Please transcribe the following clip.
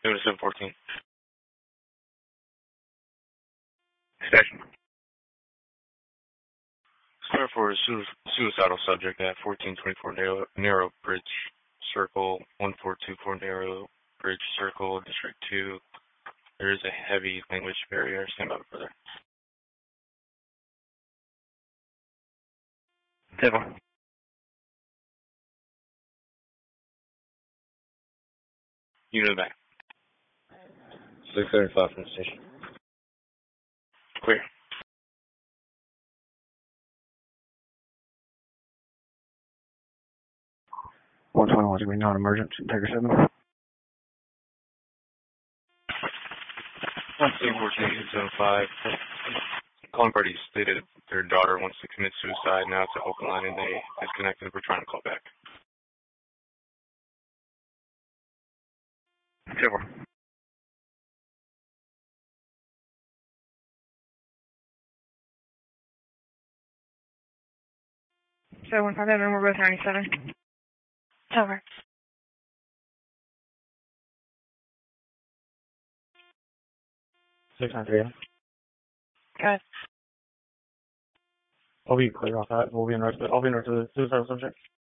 Go to 714. Station. Square for a suicidal subject at 1424 Narrow Bridge Circle, 1424 Narrow Bridge Circle, District 2. There is a heavy language barrier. Stand by, brother. Civil. Unit back. 675 from the station. Clear. 121 degree non-emergent. Tiger 7. 1475. Calling party stated their daughter wants to commit suicide. Now it's an open line and they disconnected. We're trying to call back. Civil. So 157, we're both 97. Over. Six nine three. Good. I'll be clear off that. I'll be in north of the suicidal subject.